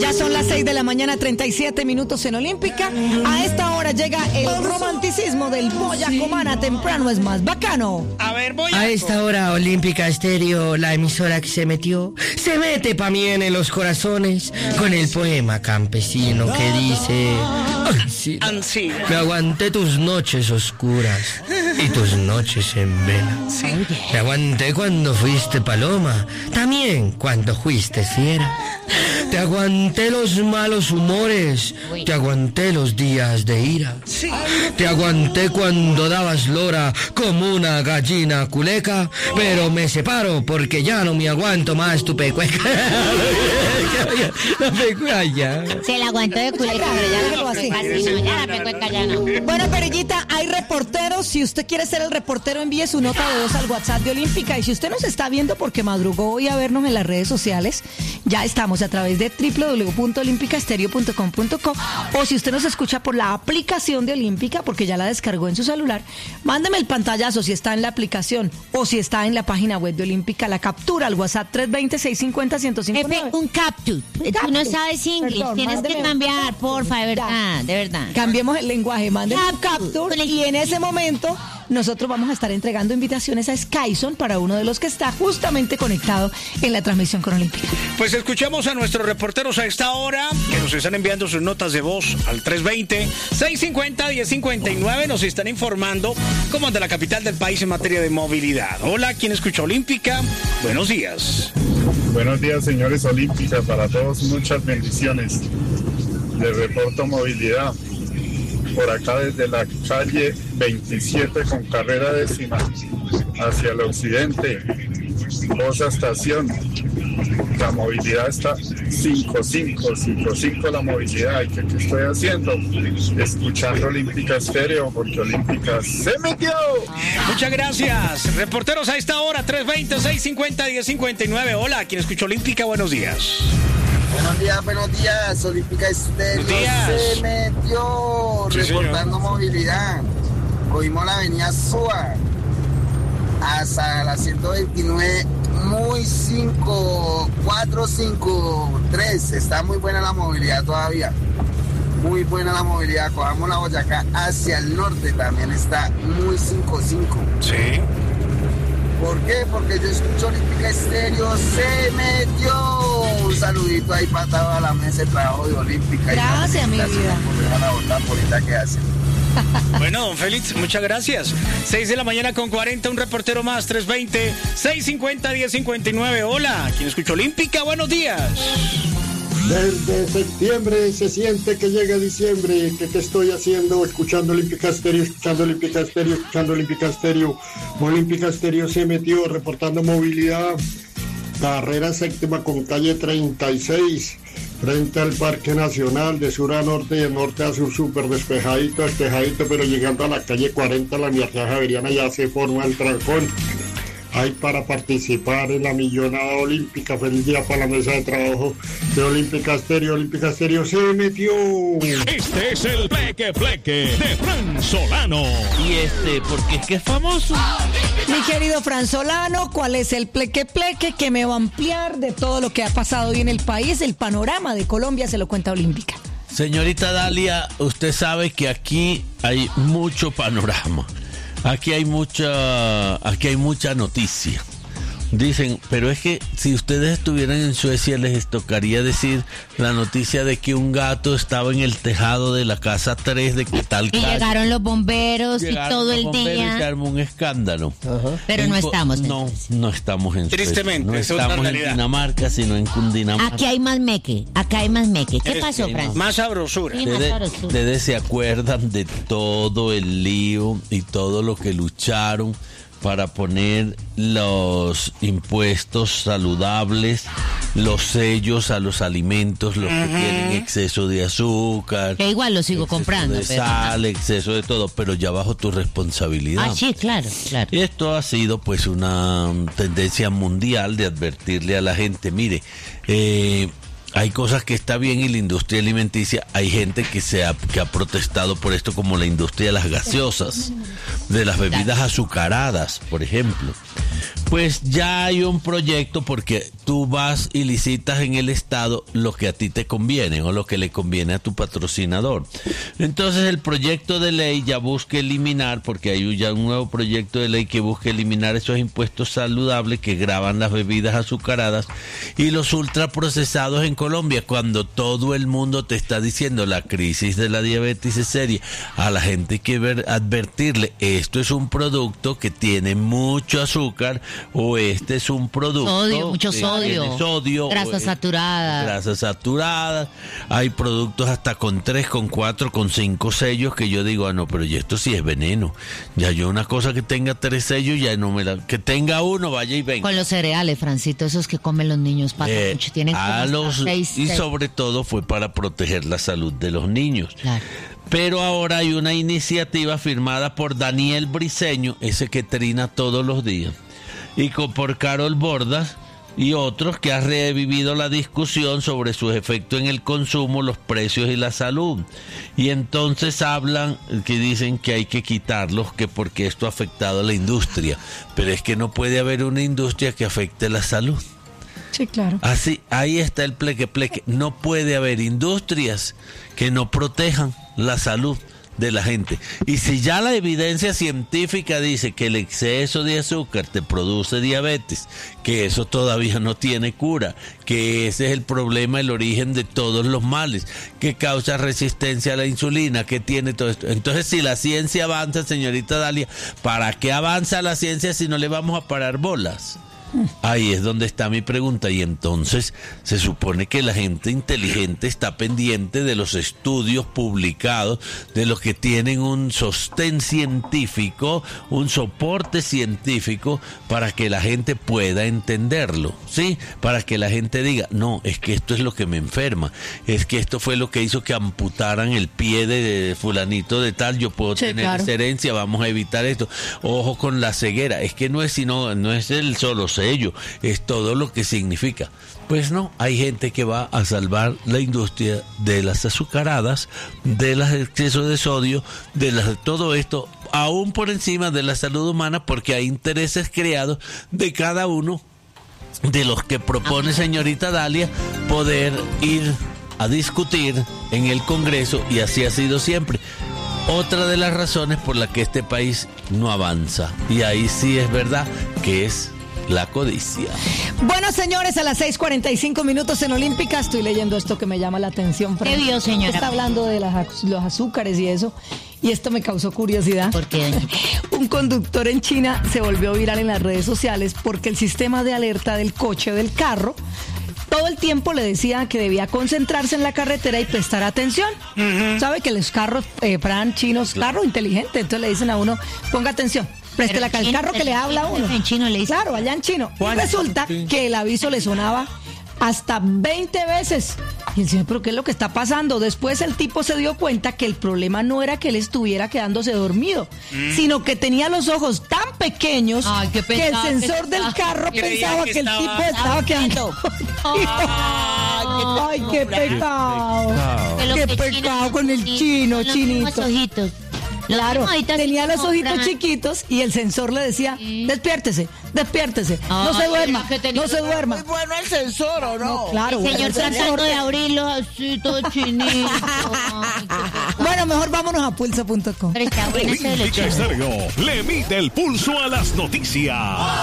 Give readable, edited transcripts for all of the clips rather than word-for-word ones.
Ya son las 6 de la mañana, 37 minutos en Olímpica. A esta hora llega el romanticismo del Boyacomana. Temprano es más bacano. A ver, Boyaco. A esta hora, Olímpica Estéreo, la emisora que se mete pa' mí en los corazones con el poema campesino que dice: Ansí. me aguanté tus noches oscuras y tus noches en vela. Sí. Me aguanté cuando fuiste paloma, también cuando fuiste fiera. Te aguanté los malos humores, te aguanté los días de ira. Sí. Te aguanté cuando dabas lora como una gallina culeca, pero me separo porque ya no me aguanto más tu pecueca. La pecueca ya. Se la aguantó de culeca, pero ya no, así no, ya la pecueca ya no. Bueno, Perillita, hay reporteros. Si usted quiere ser el reportero, envíe su nota de voz al WhatsApp de Olímpica. Y si usted nos está viendo porque madrugó hoy a vernos en las redes sociales, ya estamos a través de www.olimpicastereo.com.co, o si usted nos escucha por la aplicación de Olímpica, porque ya la descargó en su celular, mándeme el pantallazo si está en la aplicación o si está en la página web de Olímpica, la captura al WhatsApp 320-650-1059. Un capture. Tú no sabes inglés, Perdón, tienes que mándeme cambiar, porfa, de verdad, de verdad. Cambiemos el lenguaje, mándeme un Capture. capture y en ese momento nosotros vamos a estar entregando invitaciones a Skyson para uno de los que está justamente conectado en la transmisión con Olímpica. Pues escuchamos a nuestros reporteros a esta hora, que nos están enviando sus notas de voz al 320-650-1059. Nos están informando cómo anda la capital del país en materia de movilidad. Hola, ¿quién escucha Olímpica? Buenos días. Buenos días, señores Olímpica. Para todos, muchas bendiciones. Les reporto movilidad. Por acá desde la calle 27 con carrera décima hacia el occidente, Bosa Estación. La movilidad está 5-5 la movilidad. ¿Y qué estoy haciendo? Escuchando Olímpica Estéreo, porque Olímpica se metió. Muchas gracias. Reporteros a esta hora, 320-650-1059. Hola, ¿quién escucha Olímpica? Buenos días. Buenos días, Olímpica Estéreo Buenos días. se metió, Sí, reportando señor. movilidad. Cogimos la avenida Súa hasta la 129, muy 453. Está muy buena la movilidad todavía. Muy buena la movilidad. Cojamos la Boyacá hacia el norte, también está muy 5-5. Sí. ¿Por qué? Porque yo escucho Olímpica Estéreo, se metió. Un saludito ahí para toda la mesa de trabajo de Olímpica. Gracias, mi vida. Por la bota bonita que hacen. Bueno, don Félix, muchas gracias. 6 de la mañana con 40, un reportero más, 320-650-1059. Hola, ¿quién escucha Olímpica? Buenos días. Desde septiembre se siente que llega diciembre. ¿Qué estoy haciendo? Escuchando Olímpica Estéreo, escuchando Olímpica Estéreo, escuchando Olímpica Estéreo. Olímpica Estéreo se metió reportando movilidad. Carrera séptima con calle 36, frente al Parque Nacional, de sur a norte y de norte a sur, súper despejadito, pero llegando a la calle 40, la Universidad Javeriana, ya se forma el trancón. Hay para participar en la millonada olímpica. Feliz día para la mesa de trabajo de Olímpica Estéreo. Olímpica Estéreo se metió. Este es el Pleque de Fran Solano. Y porque es que es famoso. Mi querido Fran Solano, ¿cuál es el pleque que me va a ampliar de todo lo que ha pasado hoy en el país? El panorama de Colombia se lo cuenta Olímpica. Señorita Dalia, usted sabe que aquí hay mucho panorama. Aquí hay mucha noticia. Dicen, pero es que si ustedes estuvieran en Suecia les tocaría decir la noticia de que un gato estaba en el tejado de la casa 3 de que tal Y calle. llegaron los bomberos y todo el Y se día. armó un escándalo. Pero no estamos en No estamos en Suecia. Tristemente, No esa es otra estamos en realidad. Dinamarca, sino en Cundinamarca. Aquí hay más meque. ¿Qué pasó, Fran? Más sabrosura. Sí. Ustedes se acuerdan de todo el lío y todo lo que lucharon para poner los impuestos saludables, los sellos a los alimentos, los que tienen exceso de azúcar, Que igual lo sigo exceso comprando. de sal, exceso de todo, pero ya bajo tu responsabilidad. Ah, sí, claro. Y esto ha sido pues una tendencia mundial de advertirle a la gente, mire, hay cosas que está bien y la industria alimenticia, hay gente que ha protestado por esto, como la industria de las gaseosas, de las bebidas azucaradas, por ejemplo. Pues ya hay un proyecto, porque tú vas y licitas en el estado lo que a ti te conviene o lo que le conviene a tu patrocinador. Entonces el proyecto de ley ya busca eliminar, porque hay ya un nuevo proyecto de ley que busca eliminar esos impuestos saludables que gravan las bebidas azucaradas y los ultraprocesados en Colombia, cuando todo el mundo te está diciendo la crisis de la diabetes es seria. A la gente hay que advertirle, esto es un producto que tiene mucho azúcar, o este es un producto mucho sodio, grasas saturadas, hay productos hasta con 3, con 4, con 5 sellos que yo digo, no, pero ya esto sí es veneno, ya yo una cosa que tenga 3 sellos ya no me la, que tenga uno, vaya y venga. Con los cereales, Francito, esos que comen los niños mucho, tienen como 6 y sobre todo fue para proteger la salud de los niños. Claro. Pero ahora hay una iniciativa firmada por Daniel Briceño, ese que trina todos los días, y por Carol Bordas y otros, que ha revivido la discusión sobre sus efectos en el consumo, los precios y la salud. Y entonces hablan, que dicen que hay que quitarlos, que porque esto ha afectado a la industria. Pero es que no puede haber una industria que afecte la salud. Sí, claro. Así, ahí está el pleque. No puede haber industrias que no protejan la salud de la gente. Y si ya la evidencia científica dice que el exceso de azúcar te produce diabetes, que eso todavía no tiene cura, que ese es el problema, el origen de todos los males, que causa resistencia a la insulina, que tiene todo esto. Entonces, si la ciencia avanza, señorita Dalia, ¿para qué avanza la ciencia si no le vamos a parar bolas? Ahí es donde está mi pregunta. Y entonces se supone que la gente inteligente está pendiente de los estudios publicados, de los que tienen un sostén científico, un soporte científico, para que la gente pueda entenderlo, ¿sí? Para que la gente diga, no, es que esto es lo que me enferma, es que esto fue lo que hizo que amputaran el pie de fulanito de tal, yo puedo tener esa herencia, vamos a evitar esto. Ojo con la ceguera, es que no es el solo sello, es todo lo que significa. Pues no, hay gente que va a salvar la industria de las azucaradas, de los excesos de sodio, de todo esto, aún por encima de la salud humana, porque hay intereses creados de cada uno de los que propone señorita Dalia poder ir a discutir en el Congreso, y así ha sido siempre. Otra de las razones por la que este país no avanza, y ahí sí es verdad que es la codicia. Bueno, señores, a las 6:45 en Olímpica estoy leyendo esto que me llama la atención. ¿Qué vio, señora? Está hablando de los azúcares y eso, y esto me causó curiosidad. ¿Por qué? Un conductor en China se volvió viral en las redes sociales porque el sistema de alerta del coche, del carro, todo el tiempo le decía que debía concentrarse en la carretera y prestar atención. ¿Sabe que los carros, chinos, carro inteligente? Entonces le dicen a uno, ponga atención. Preste el carro que le habla a uno. En chino le dice. Claro, allá en chino. Y resulta que el aviso le sonaba hasta 20 veces. Y el señor, ¿pero qué es lo que está pasando? Después el tipo se dio cuenta que el problema no era que él estuviera quedándose dormido, sino que tenía los ojos tan pequeños que el sensor del carro pensaba que el tipo estaba quedando. ¡Ay, qué pecado! ¡Qué pecado con el chino, chinito! Claro, tenía los ojitos chiquitos y el sensor le decía, despiértese, no se duerma. Muy bueno el sensor, ¿o no? Claro, el señor tratando de abrirlos así, todo chinito. Bueno, mejor vámonos a pulso.com. Olímpica Estéreo le mide el pulso a las noticias.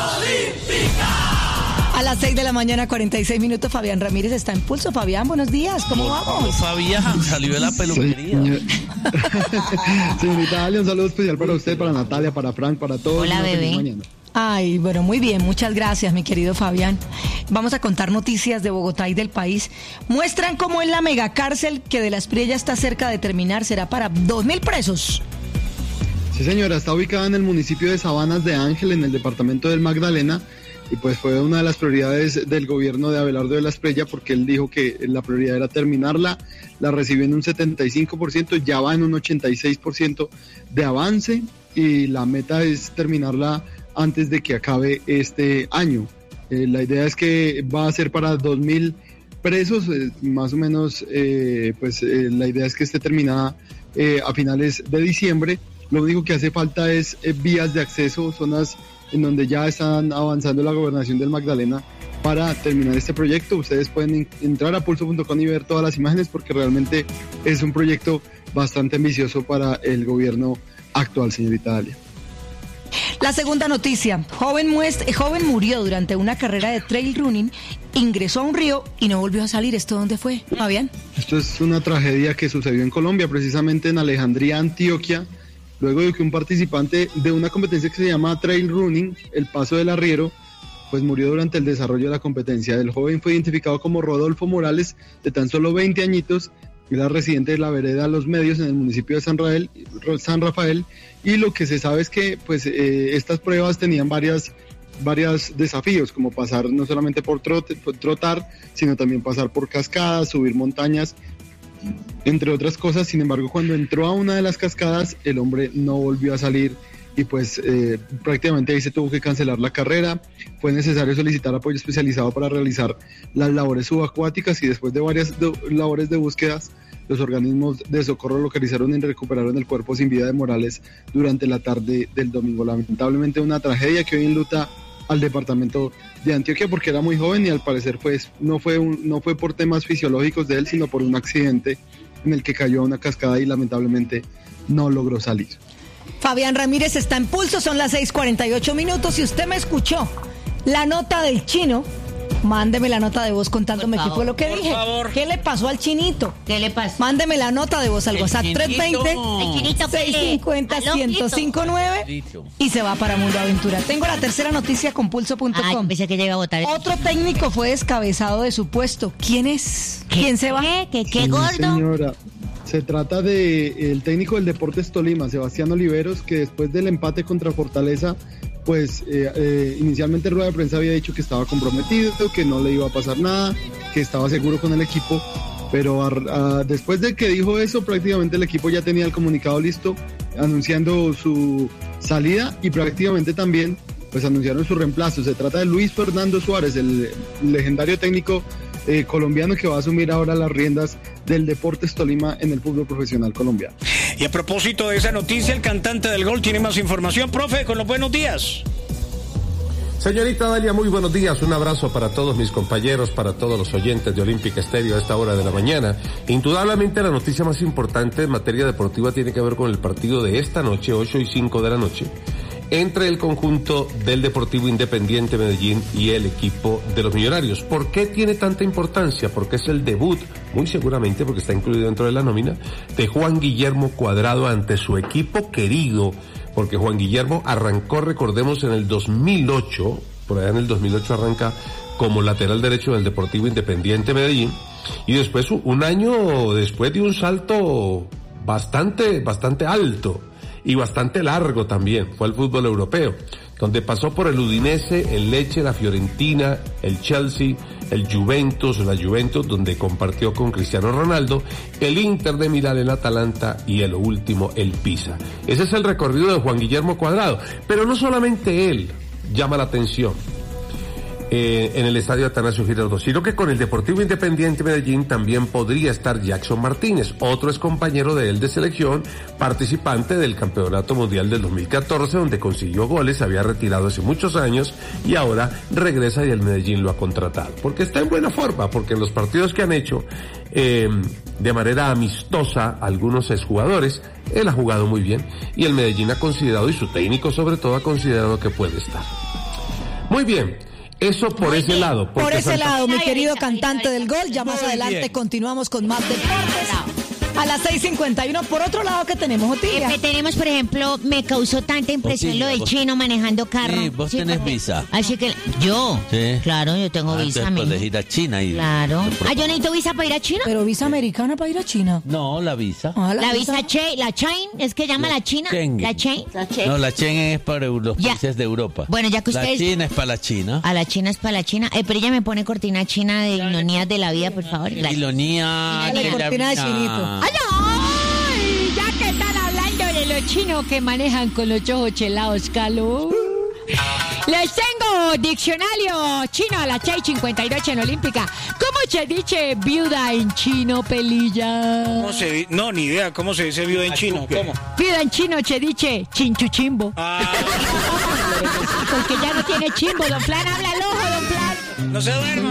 A las 6:46 Fabián Ramírez está en Pulso. Fabián, buenos días, ¿cómo vamos? Fabián, salió de la peluquería. Señorita Dalia, un saludo especial para usted, para Natalia, para Frank, para todos. Hola, bebé. Ay, bueno, muy bien, muchas gracias, mi querido Fabián. Vamos a contar noticias de Bogotá y del país. Muestran cómo en la megacárcel que de la Espriella ya está cerca de terminar será para 2.000 presos. Sí, señora, está ubicada en el municipio de Sabanas de Ángel, en el departamento del Magdalena. Y pues fue una de las prioridades del gobierno de Abelardo de la Espriella, porque él dijo que la prioridad era terminarla, la recibió en un 75%, ya va en un 86% de avance, y la meta es terminarla antes de que acabe este año. La idea es que va a ser para 2.000 presos, más o menos, la idea es que esté terminada a finales de diciembre. Lo único que hace falta es vías de acceso, zonas en donde ya están avanzando la gobernación del Magdalena para terminar este proyecto. Ustedes pueden entrar a pulso.com y ver todas las imágenes porque realmente es un proyecto bastante ambicioso para el gobierno actual, señorita Dalia. La segunda noticia, joven murió durante una carrera de trail running, ingresó a un río y no volvió a salir. ¿Esto dónde fue, Fabián? Esto es una tragedia que sucedió en Colombia, precisamente en Alejandría, Antioquia, luego de que un participante de una competencia que se llama trail running, el Paso del Arriero, pues murió durante el desarrollo de la competencia. El joven fue identificado como Rodolfo Morales, de tan solo 20 añitos, era residente de la vereda Los Medios en el municipio de San Rafael, y lo que se sabe es que pues estas pruebas tenían varios desafíos, como pasar no solamente por trotar, sino también pasar por cascadas, subir montañas, entre otras cosas. Sin embargo, cuando entró a una de las cascadas, el hombre no volvió a salir y pues prácticamente ahí se tuvo que cancelar la carrera. Fue necesario solicitar apoyo especializado para realizar las labores subacuáticas, y después de varias labores de búsquedas, los organismos de socorro localizaron y recuperaron el cuerpo sin vida de Morales durante la tarde del domingo. Lamentablemente una tragedia que hoy enluta al departamento de Antioquia, porque era muy joven y al parecer pues no fue por temas fisiológicos de él, sino por un accidente en el que cayó a una cascada y lamentablemente no logró salir. Fabián Ramírez está en Pulso, son las 6:48 minutos. Si usted me escuchó la nota del chino, mándeme la nota de voz contándome qué fue lo que dije. Favor. ¿Qué le pasó al chinito? ¿Qué le pasó? Mándeme la nota de voz al WhatsApp 320-650-1059 y se va para Mundo Aventura. Tengo la tercera noticia con pulso.com. Pensé que llega a votar. Otro técnico fue descabezado de su puesto. ¿Quién es? ¿Quién se va? ¿Qué gordo? Señora, se trata del técnico del Deportes Tolima, Sebastián Oliveros, que después del empate contra Fortaleza, pues inicialmente en rueda de prensa había dicho que estaba comprometido, que no le iba a pasar nada, que estaba seguro con el equipo, pero después de que dijo eso, prácticamente el equipo ya tenía el comunicado listo, anunciando su salida, y prácticamente también pues anunciaron su reemplazo. Se trata de Luis Fernando Suárez, el legendario técnico colombiano que va a asumir ahora las riendas del Deportes Tolima en el fútbol profesional colombiano. Y a propósito de esa noticia, el cantante del gol tiene más información. Profe, con los buenos días. Señorita Dalia, muy buenos días. Un abrazo para todos mis compañeros, para todos los oyentes de Olímpica Estéreo a esta hora de la mañana. Indudablemente la noticia más importante en materia deportiva tiene que ver con el partido de esta noche, 8:05 de la noche, entre el conjunto del Deportivo Independiente Medellín y el equipo de los Millonarios. ¿Por qué tiene tanta importancia? Porque es el debut, muy seguramente porque está incluido dentro de la nómina, de Juan Guillermo Cuadrado ante su equipo querido, porque Juan Guillermo arrancó, recordemos, en el 2008, por allá en el 2008 arranca como lateral derecho del Deportivo Independiente Medellín, y después, un año después, dio un salto bastante alto y bastante largo también, fue al fútbol europeo, donde pasó por el Udinese, el Lecce, la Fiorentina, el Chelsea, el Juventus, donde compartió con Cristiano Ronaldo, el Inter de Milán, el Atalanta y el último, el Pisa. Ese es el recorrido de Juan Guillermo Cuadrado, pero no solamente él llama la atención en el estadio Atanasio Girardot, sino que con el Deportivo Independiente Medellín también podría estar Jackson Martínez, otro ex compañero de él de selección, participante del Campeonato Mundial del 2014, donde consiguió goles, había retirado hace muchos años y ahora regresa y el Medellín lo ha contratado, porque está en buena forma, porque en los partidos que han hecho de manera amistosa algunos exjugadores, él ha jugado muy bien y el Medellín ha considerado, y su técnico sobre todo ha considerado que puede estar. Muy bien. Eso por ese lado. Por ese lado, mi querido cantante del gol. Ya más adelante continuamos con más deportes. A las 6:51. Por otro lado, ¿qué tenemos, Otilia? Tenemos, por ejemplo, me causó tanta impresión Otilia, lo del chino manejando carro. Sí, vos tenés visa. Así que, ¿yo? Sí. Claro, yo tengo visa. Entonces puedes ir a China. Claro. ¿Yo necesito visa para ir a China? ¿Pero visa americana para ir a China? No, la visa. La visa la Chain, ¿es que llama la China? Schengen. La Chain. No, la Schengen es para los países de Europa. Bueno, ya que ustedes... La China es para la China. A la China es para la China. Pero ella me pone cortina china de ironías de la vida, por favor. Ironía de la cortina de chinito. ¡Ay, no! Ya que están hablando de los chinos que manejan con los ojos chelados, Calo. Les tengo diccionario chino a la Chai 52 en Olímpica. ¿Cómo se dice viuda en chino, Pelilla? ¿Cómo se dice? No, ni idea. ¿Cómo se dice viuda en chino? ¿Cómo? Viuda en chino se dice chinchuchimbo. porque ya no tiene chimbo. Don Plan, habla al ojo, don Plan. No se duerma.